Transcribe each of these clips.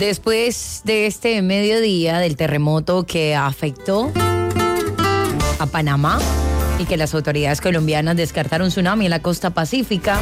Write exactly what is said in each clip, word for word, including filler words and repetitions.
Después de este mediodía del terremoto que afectó a Panamá y que las autoridades colombianas descartaron tsunami en la costa pacífica,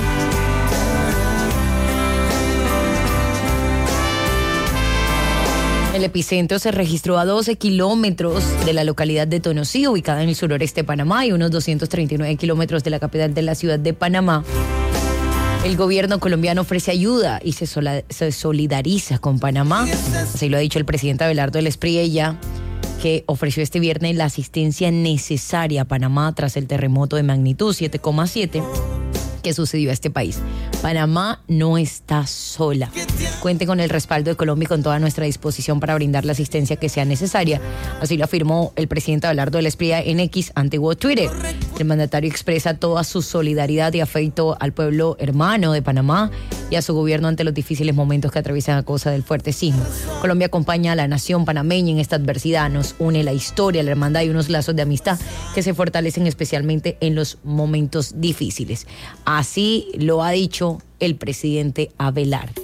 el epicentro se registró a doce kilómetros de la localidad de Tonosí, ubicada en el suroreste de Panamá, y unos doscientos treinta y nueve kilómetros de la capital de la ciudad de Panamá. El gobierno colombiano ofrece ayuda y se, sola, se solidariza con Panamá. Así lo ha dicho el presidente Abelardo del Espriella, que ofreció este viernes la asistencia necesaria a Panamá tras el terremoto de magnitud siete coma siete que sucedió a este país. Panamá no está sola. Cuente con el respaldo de Colombia y con toda nuestra disposición para brindar la asistencia que sea necesaria. Así lo afirmó el presidente Abelardo del Espriella en X, antiguo Twitter. El mandatario expresa toda su solidaridad y afecto al pueblo hermano de Panamá y a su gobierno ante los difíciles momentos que atraviesan a causa del fuerte sismo. Colombia acompaña a la nación panameña en esta adversidad. Nos une la historia, la hermandad y unos lazos de amistad que se fortalecen especialmente en los momentos difíciles. Así lo ha dicho el presidente Abelardo.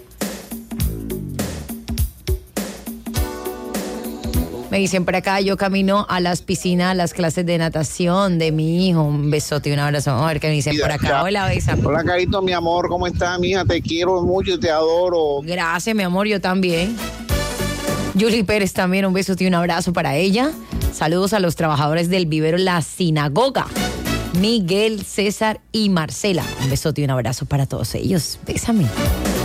Me dicen por acá, yo camino a las piscinas, a las clases de natación de mi hijo. Un besote y un abrazo. A ver qué me dicen por acá. Hola, besa. Hola, Carito, mi amor, ¿cómo estás, mija? Te quiero mucho y te adoro. Gracias, mi amor, yo también. Julie Pérez también, un besote y un abrazo para ella. Saludos a los trabajadores del vivero La Sinagoga. Miguel, César y Marcela. Un besote y un abrazo para todos ellos. Bésame.